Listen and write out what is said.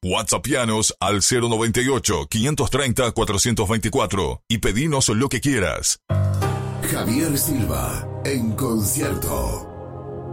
WhatsAppianos al 098-530-424 y pedinos lo que quieras. Javier Silva, en concierto.